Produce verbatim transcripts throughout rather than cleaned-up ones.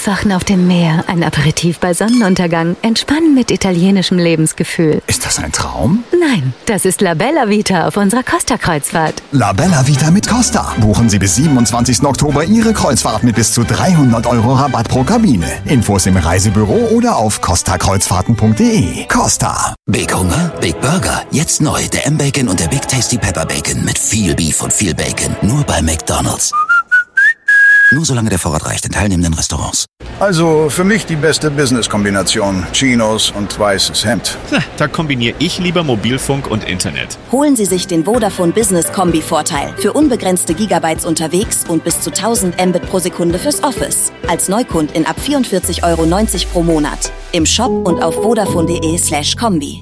Aufwachen auf dem Meer, ein Aperitif bei Sonnenuntergang, Entspannen mit italienischem Lebensgefühl. Ist das ein Traum? Nein, das ist La Bella Vita auf unserer Costa-Kreuzfahrt. La Bella Vita mit Costa. Buchen Sie bis siebenundzwanzigsten Oktober Ihre Kreuzfahrt mit bis zu dreihundert Euro Rabatt pro Kabine. Infos im Reisebüro oder auf costa kreuzfahrten punkt de. Costa. Big Hunger, Big Burger. Jetzt neu der M-Bacon und der Big Tasty Pepper Bacon mit viel Beef und viel Bacon. Nur bei McDonald's. Nur solange der Vorrat reicht in teilnehmenden Restaurants. Also für mich die beste Business-Kombination. Chinos und weißes Hemd. Na, da kombiniere ich lieber Mobilfunk und Internet. Holen Sie sich den Vodafone Business Kombi-Vorteil. Für unbegrenzte Gigabytes unterwegs und bis zu tausend Mbit pro Sekunde fürs Office. Als Neukundin ab vierundvierzig Euro neunzig pro Monat. Im Shop und auf vodafone.de slash Kombi.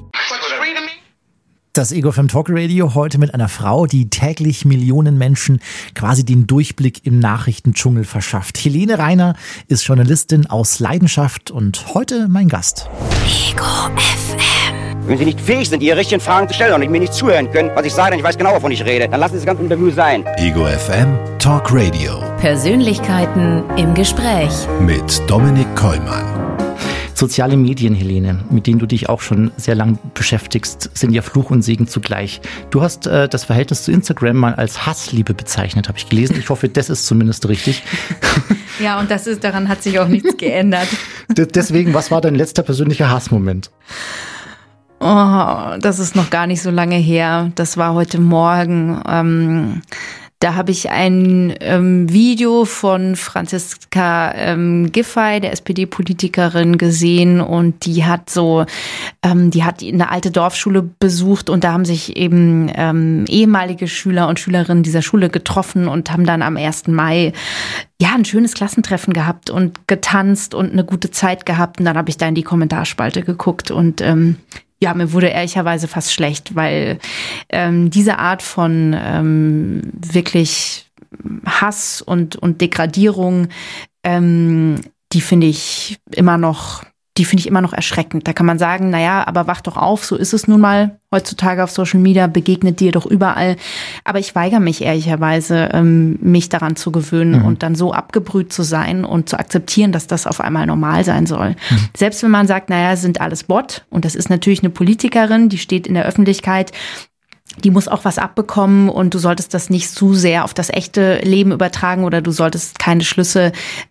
Das Ego F M Talk Radio heute mit einer Frau, die täglich Millionen Menschen quasi den Durchblick im Nachrichtendschungel verschafft. Helene Reiner ist Journalistin aus Leidenschaft und heute mein Gast. Ego F M. Wenn Sie nicht fähig sind, Ihre richtigen Fragen zu stellen und mir nicht zuhören können, was ich sage, denn ich weiß genau, wovon ich rede, dann lassen Sie das ganze Interview sein. Ego F M Talk Radio. Persönlichkeiten im Gespräch. Mit Dominik Kollmann. Soziale Medien, Helene, mit denen du dich auch schon sehr lang beschäftigst, sind ja Fluch und Segen zugleich. Du hast äh, das Verhältnis zu Instagram mal als Hassliebe bezeichnet, habe ich gelesen. Ich hoffe, das ist zumindest richtig. Ja, und das ist, daran hat sich auch nichts geändert. Deswegen, was war dein letzter persönlicher Hassmoment? Oh, das ist noch gar nicht so lange her. Das war heute Morgen. Ähm, Da habe ich ein ähm, Video von Franziska ähm, Giffey, der S P D-Politikerin, gesehen und die hat so, ähm, die hat eine alte Dorfschule besucht und da haben sich eben ähm, ehemalige Schüler und Schülerinnen dieser Schule getroffen und haben dann am ersten Mai ja ein schönes Klassentreffen gehabt und getanzt und eine gute Zeit gehabt und dann habe ich da in die Kommentarspalte geguckt und ähm, ja, mir wurde ehrlicherweise fast schlecht, weil ähm, diese Art von ähm, wirklich Hass und, und Degradierung, ähm, die finde ich immer noch, die finde ich immer noch erschreckend. Da kann man sagen, naja, aber wach doch auf, so ist es nun mal heutzutage auf Social Media, begegnet dir doch überall. Aber ich weigere mich ehrlicherweise, ähm, mich daran zu gewöhnen mhm. und dann so abgebrüht zu sein und zu akzeptieren, dass das auf einmal normal sein soll. Mhm. Selbst wenn man sagt, naja, sind alles Bot und das ist natürlich eine Politikerin, die steht in der Öffentlichkeit, die muss auch was abbekommen und du solltest das nicht zu sehr auf das echte Leben übertragen oder du solltest keine Schlüsse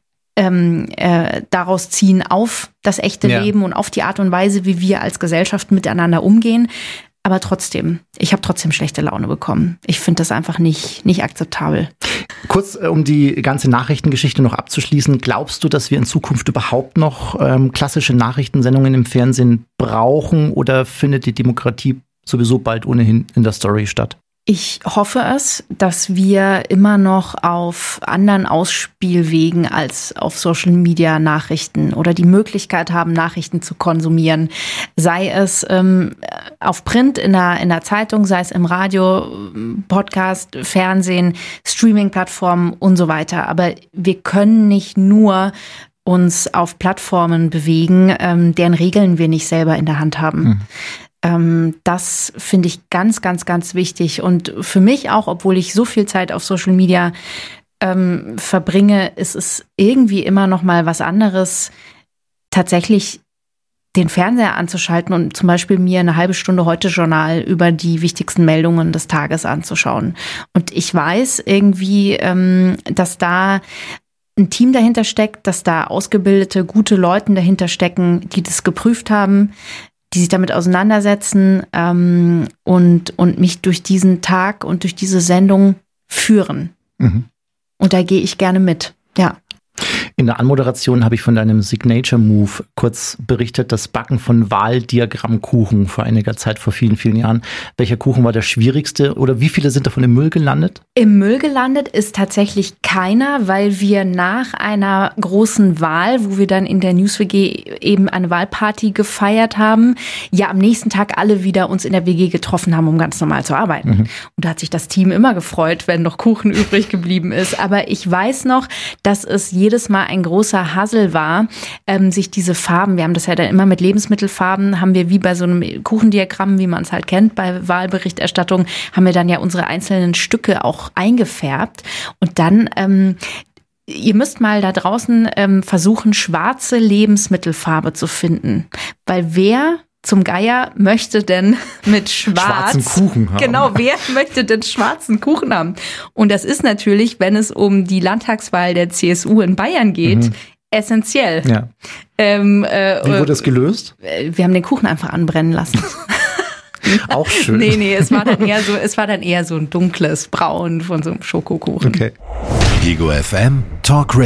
Ähm, äh, daraus ziehen auf das echte ja. Leben und auf die Art und Weise, wie wir als Gesellschaft miteinander umgehen. Aber trotzdem, ich habe trotzdem schlechte Laune bekommen. Ich finde das einfach nicht, nicht akzeptabel. Kurz, äh, um die ganze Nachrichtengeschichte noch abzuschließen. Glaubst du, dass wir in Zukunft überhaupt noch ähm, klassische Nachrichtensendungen im Fernsehen brauchen oder findet die Demokratie sowieso bald ohnehin in der Story statt? Ich hoffe es, dass wir immer noch auf anderen Ausspielwegen als auf Social Media Nachrichten oder die Möglichkeit haben, Nachrichten zu konsumieren. Sei es ähm, auf Print in der, in der Zeitung, sei es im Radio, Podcast, Fernsehen, Streaming-Plattformen und so weiter. Aber wir können nicht nur uns auf Plattformen bewegen, ähm, deren Regeln wir nicht selber in der Hand haben. Hm. Das finde ich ganz, ganz, ganz wichtig. Und für mich auch, obwohl ich so viel Zeit auf Social Media ähm, verbringe, ist es irgendwie immer noch mal was anderes, tatsächlich den Fernseher anzuschalten und zum Beispiel mir eine halbe Stunde Heute-Journal über die wichtigsten Meldungen des Tages anzuschauen. Und ich weiß irgendwie, ähm, dass da ein Team dahinter steckt, dass da ausgebildete, gute Leute dahinter stecken, die das geprüft haben, die sich damit auseinandersetzen ähm, und, und mich durch diesen Tag und durch diese Sendung führen. Mhm. Und da gehe ich gerne mit, ja. In der Anmoderation habe ich von deinem Signature Move kurz berichtet, das Backen von Wahldiagrammkuchen vor einiger Zeit, vor vielen, vielen Jahren. Welcher Kuchen war der schwierigste oder wie viele sind davon im Müll gelandet? Im Müll gelandet ist tatsächlich keiner, weil wir nach einer großen Wahl, wo wir dann in der News-W G eben eine Wahlparty gefeiert haben, ja am nächsten Tag alle wieder uns in der W G getroffen haben, um ganz normal zu arbeiten. Mhm. Und da hat sich das Team immer gefreut, wenn noch Kuchen übrig geblieben ist. Aber ich weiß noch, dass es jedes Mal ein großer Hassel war, ähm, sich diese Farben, wir haben das ja dann immer mit Lebensmittelfarben, haben wir wie bei so einem Kuchendiagramm, wie man es halt kennt bei Wahlberichterstattung, haben wir dann ja unsere einzelnen Stücke auch eingefärbt und dann ähm, ihr müsst mal da draußen ähm, versuchen, schwarze Lebensmittelfarbe zu finden. Weil wer zum Geier möchte denn mit schwarz... Schwarzen Kuchen haben. Genau, wer möchte denn schwarzen Kuchen haben? Und das ist natürlich, wenn es um die Landtagswahl der C S U in Bayern geht, mhm. essentiell. Ja. Ähm, äh, Wie wurde das gelöst? Wir haben den Kuchen einfach anbrennen lassen. Auch schön. Nee, nee, es war dann eher so, es war dann eher so ein dunkles Braun von so einem Schokokuchen. Okay. Ego F M Talk Radio.